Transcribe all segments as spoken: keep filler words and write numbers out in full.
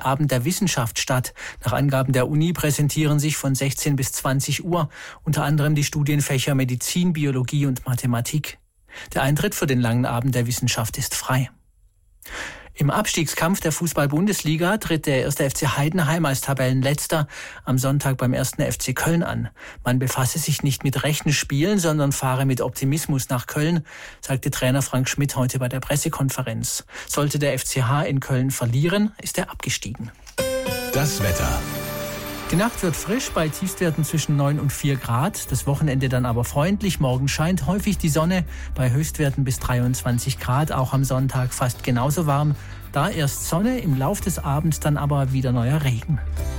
Abend der Wissenschaft statt. Nach Angaben der Uni präsentieren sich von sechzehn bis zwanzig Uhr unter anderem die Studienfächer Medizin, Biologie und Mathematik. Der Eintritt für den langen Abend der Wissenschaft ist frei. Im Abstiegskampf der Fußball-Bundesliga tritt der erste F C Heidenheim als Tabellenletzter am Sonntag beim ersten F C Köln an. Man befasse sich nicht mit rechten Spielen, sondern fahre mit Optimismus nach Köln, sagte Trainer Frank Schmidt heute bei der Pressekonferenz. Sollte der F C H in Köln verlieren, ist er abgestiegen. Das Wetter. Die Nacht wird frisch bei Tiefstwerten zwischen neun und vier Grad. Das Wochenende dann aber freundlich. Morgen scheint häufig die Sonne bei Höchstwerten bis dreiundzwanzig Grad. Auch am Sonntag fast genauso warm. Da erst Sonne, im Lauf des Abends dann aber wieder neuer Regen.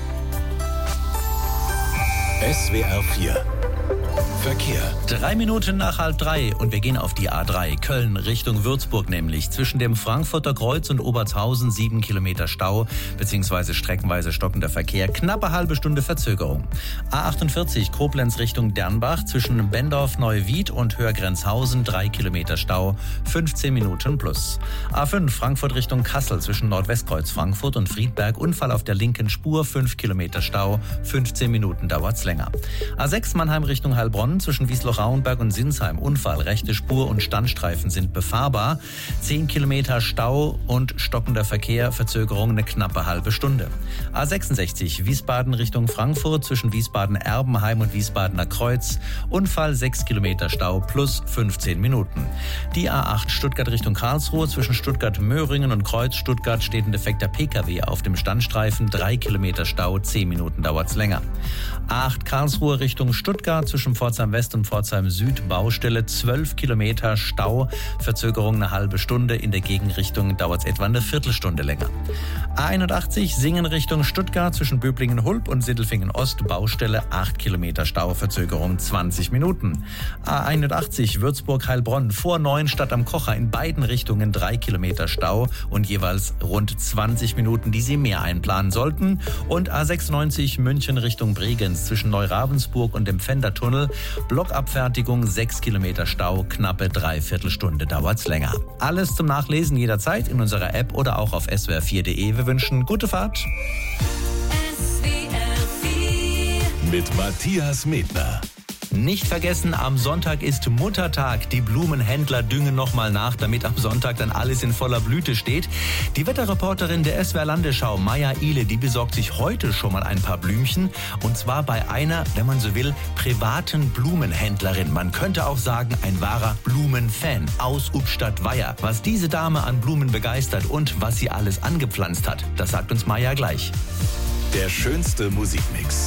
S W R vier Verkehr. Drei Minuten nach halb drei und wir gehen auf die A drei, Köln Richtung Würzburg nämlich. Zwischen dem Frankfurter Kreuz und Obertshausen sieben Kilometer Stau, beziehungsweise streckenweise stockender Verkehr, knappe halbe Stunde Verzögerung. A achtundvierzig, Koblenz Richtung Dernbach, zwischen Bendorf Neuwied und Hörgrenzhausen drei Kilometer Stau, fünfzehn Minuten plus. A fünf, Frankfurt Richtung Kassel, zwischen Nordwestkreuz Frankfurt und Friedberg, Unfall auf der linken Spur, fünf Kilometer Stau, fünfzehn Minuten dauert's länger. A sechs, Mannheim Richtung Heilbronn, zwischen Wiesloch-Rauenberg und Sinsheim Unfall. Rechte Spur und Standstreifen sind befahrbar. zehn Kilometer Stau und stockender Verkehr, Verzögerung eine knappe halbe Stunde. A sechsundsechzig, Wiesbaden Richtung Frankfurt, zwischen Wiesbaden-Erbenheim und Wiesbadener Kreuz. Unfall, sechs Kilometer Stau plus fünfzehn Minuten. Die A acht, Stuttgart Richtung Karlsruhe, zwischen Stuttgart-Möhringen und Kreuz Stuttgart steht ein defekter P K W auf dem Standstreifen. drei Kilometer Stau, zehn Minuten dauert's länger. A acht, Karlsruhe Richtung Stuttgart, zwischen Pforzheim West und Pforzheim Süd, Baustelle, zwölf Kilometer Stau, Verzögerung eine halbe Stunde, in der Gegenrichtung dauert es etwa eine Viertelstunde länger. A einundachtzig, Singen Richtung Stuttgart, zwischen Böblingen-Hulb und Sindelfingen Ost, Baustelle, acht Kilometer Stau, Verzögerung zwanzig Minuten. A einundachtzig, Würzburg-Heilbronn, vor Neuenstadt am Kocher, in beiden Richtungen drei Kilometer Stau und jeweils rund zwanzig Minuten, die Sie mehr einplanen sollten. Und A sechsundneunzig, München Richtung Bregenz, zwischen Neuravensburg und dem Pfändertunnel, Blockabfertigung, sechs Kilometer Stau, knappe Dreiviertelstunde dauert's länger. Alles zum Nachlesen jederzeit in unserer App oder auch auf S W R vier Punkt de. Wir wünschen gute Fahrt. S W R vier Mit Matthias Medner. Nicht vergessen, am Sonntag ist Muttertag. Die Blumenhändler düngen nochmal nach, damit am Sonntag dann alles in voller Blüte steht. Die Wetterreporterin der S W R Landesschau, Maja Ihle, die besorgt sich heute schon mal ein paar Blümchen. Und zwar bei einer, wenn man so will, privaten Blumenhändlerin. Man könnte auch sagen, ein wahrer Blumenfan aus Ubstadt-Weiher. Was diese Dame an Blumen begeistert und was sie alles angepflanzt hat, das sagt uns Maja gleich. Der schönste Musikmix.